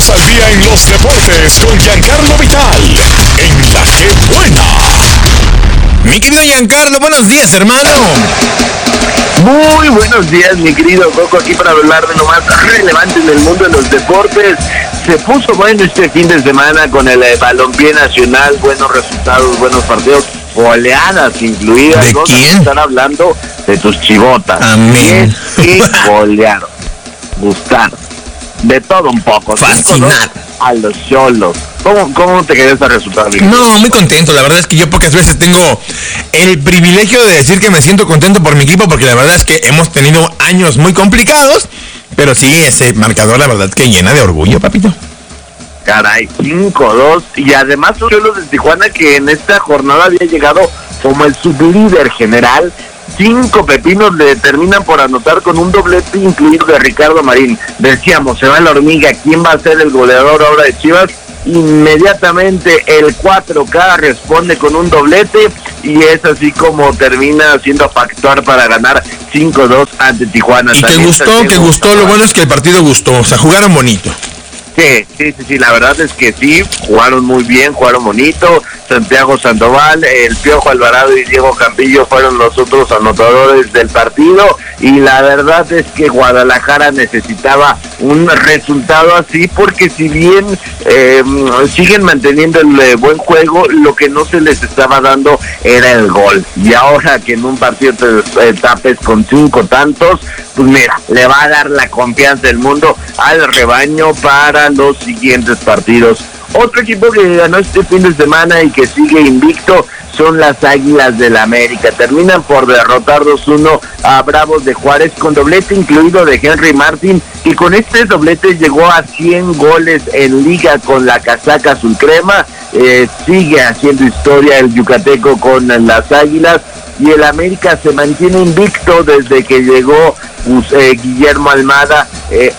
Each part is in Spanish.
Estás al día en los deportes con Giancarlo Vital, en La Que Buena. Mi querido Giancarlo, buenos días, hermano. Muy buenos días, mi querido Coco, aquí para hablar de lo más relevante en el mundo de los deportes. Se puso bueno este fin de semana con el balompié nacional, buenos resultados, buenos partidos, goleadas incluidas. ¿De quién? Están hablando de tus chivotas. Amén. Y golearon, gustaron, de todo un poco. Fascinar a los cholos. ¿Cómo te quedó ese resultado? No, muy contento. La verdad es que yo pocas veces tengo el privilegio de decir que me siento contento por mi equipo, porque la verdad es que hemos tenido años muy complicados, pero sí, ese marcador la verdad que llena de orgullo, papito. Caray, 5-2, y además los Cholos de Tijuana, que en esta jornada había llegado como el sublíder general. 5 pepinos le terminan por anotar con un doblete incluido de Ricardo Marín. Decíamos, se va la hormiga, ¿quién va a ser el goleador ahora de Chivas? Inmediatamente el 4K responde con un doblete, y es así como termina haciendo factor para ganar 5-2 ante Tijuana. Y que gustó, lo bueno es que el partido gustó, o sea, jugaron bonito. Sí, la verdad es que sí, jugaron muy bien, jugaron bonito. Santiago Sandoval, el Piojo Alvarado y Diego Campillo fueron los otros anotadores del partido, y la verdad es que Guadalajara necesitaba un resultado así, porque si bien siguen manteniendo el buen juego, lo que no se les estaba dando era el gol, y ahora que en un partido te tapes con 5 tantos, pues mira, le va a dar la confianza del mundo al rebaño para los siguientes partidos. Otro equipo que ganó este fin de semana y que sigue invicto son las Águilas del América. Terminan por derrotar 2-1 a Bravos de Juárez con doblete incluido de Henry Martin, y con este doblete llegó a 100 goles en liga con la casaca azul crema. Sigue haciendo historia el yucateco con las Águilas, y el América se mantiene invicto desde que llegó Guillermo Almada.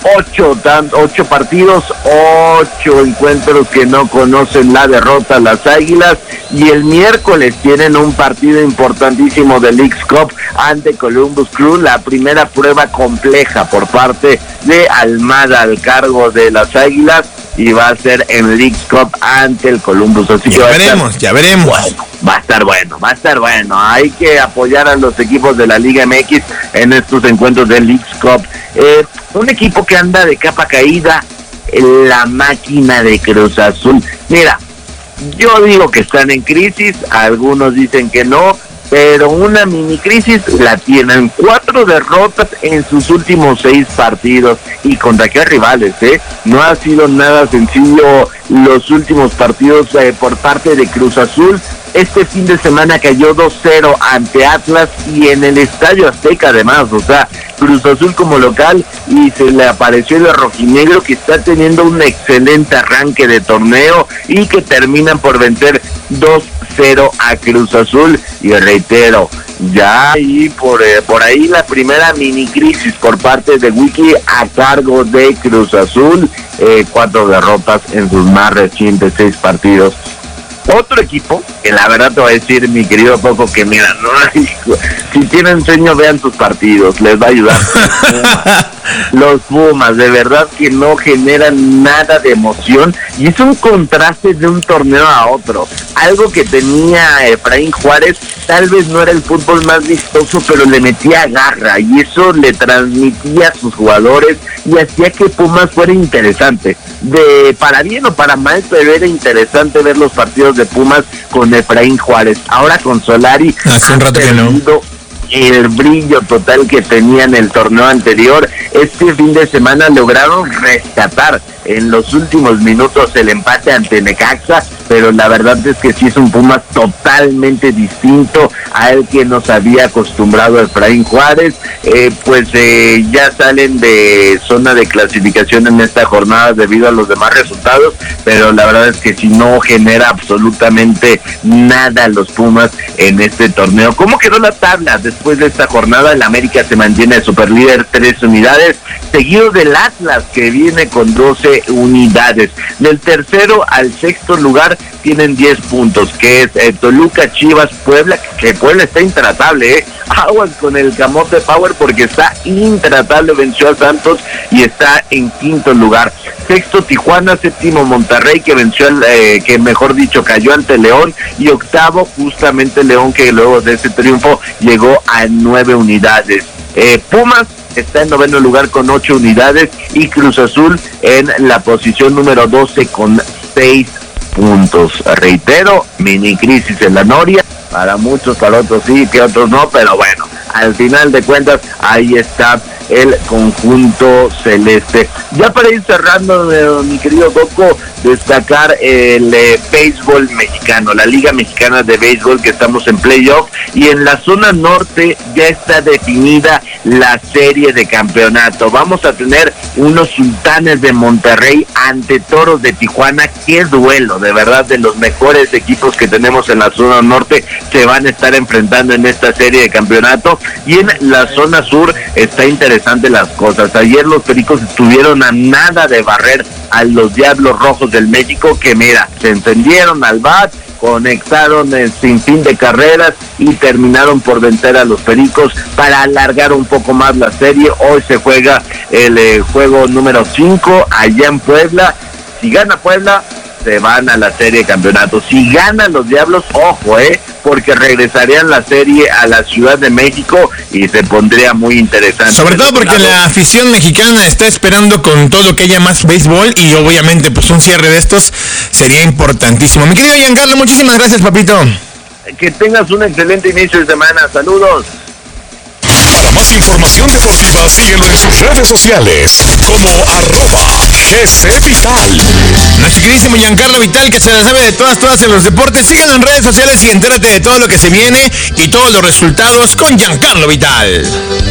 8 partidos, 8 encuentros que no conocen la derrota las Águilas, y el miércoles tienen un partido importantísimo de Leagues Cup ante Columbus Crew, la primera prueba compleja por parte de Almada al cargo de las Águilas, y va a ser en Leagues Cup ante el Columbus. Así que ya veremos. Bueno, va a estar bueno. Hay que apoyar a los equipos de la Liga MX en estos encuentros de Leagues Cup. Un equipo que anda de capa caída, la máquina de Cruz Azul. Mira, yo digo que están en crisis, algunos dicen que no, pero una mini crisis la tienen. 4 derrotas en sus últimos 6 partidos, y contra qué rivales, no ha sido nada sencillo los últimos partidos por parte de Cruz Azul. Este fin de semana cayó 2-0 ante Atlas, y en el Estadio Azteca además. O sea, Cruz Azul como local, y se le apareció el rojinegro, que está teniendo un excelente arranque de torneo, y que terminan por vencer 2-0 a Cruz Azul. Y reitero, ya ahí por ahí la primera mini crisis por parte de Wiki a cargo de Cruz Azul. 4 derrotas en sus más recientes 6 partidos. Otro equipo, que la verdad te voy a decir, mi querido Coco, que mira, no, si tienen sueño, vean sus partidos, les va a ayudar. Los Pumas, de verdad que no generan nada de emoción, y es un contraste de un torneo a otro. Algo que tenía Efraín Juárez, tal vez no era el fútbol más vistoso, pero le metía garra, y eso le transmitía a sus jugadores, y hacía que Pumas fuera interesante. Para bien o para mal, pero era interesante ver los partidos de Pumas con Efraín Juárez. Ahora con Solari, hace un rato que no, el brillo total que tenía en el torneo anterior. Este fin de semana lograron rescatar en los últimos minutos el empate ante Necaxa, pero la verdad es que sí es un Pumas totalmente distinto al que nos había acostumbrado Efraín Juárez. Ya salen de zona de clasificación en esta jornada debido a los demás resultados, pero la verdad es que si no genera absolutamente nada los Pumas en este torneo. ¿Cómo quedó la tabla después de esta jornada? El América se mantiene superlíder, 3 unidades, seguido del Atlas, que viene con 12 9 unidades. Del tercero al sexto lugar tienen 10 puntos, que es Toluca, Chivas, Puebla, que Puebla está intratable, aguas con el Camote Power porque está intratable, venció a Santos y está en quinto lugar. Sexto Tijuana, séptimo Monterrey, que venció cayó ante León, y octavo justamente León, que luego de ese triunfo llegó a 9 unidades. Pumas está en noveno lugar con 8 unidades y Cruz Azul en la posición número 12 con 6 puntos. Reitero, mini crisis en la Noria, para muchos, para otros sí, que otros no, pero bueno, al final de cuentas ahí está el conjunto celeste. Ya para ir cerrando, mi querido Doco, destacar el béisbol mexicano, la Liga Mexicana de Béisbol, que estamos en playoff, y en la zona norte ya está definida la serie de campeonato. Vamos a tener unos Sultanes de Monterrey ante Toros de Tijuana. Qué duelo, de verdad, de los mejores equipos que tenemos en la zona norte se van a estar enfrentando en esta serie de campeonato. Y en la zona sur está interesante las cosas. Ayer los Pericos estuvieron a nada de barrer a los Diablos Rojos del México, que mira, se encendieron al bat, conectaron el sinfín de carreras y terminaron por vencer a los Pericos para alargar un poco más la serie. Hoy se juega el juego número 5 allá en Puebla. Si gana Puebla, se van a la serie de campeonato. Si ganan los Diablos, ojo, porque regresarían la serie a la Ciudad de México y se pondría muy interesante. Sobre todo porque la afición mexicana está esperando con todo que haya más béisbol, y obviamente pues un cierre de estos sería importantísimo. Mi querido Giancarlo, muchísimas gracias, papito. Que tengas un excelente inicio de semana. Saludos. Para más información deportiva, síguelo en sus redes sociales como @GCVital. Nuestro queridísimo Giancarlo Vital, que se la sabe de todas en los deportes. Síganlo en redes sociales y entérate de todo lo que se viene y todos los resultados con Giancarlo Vital.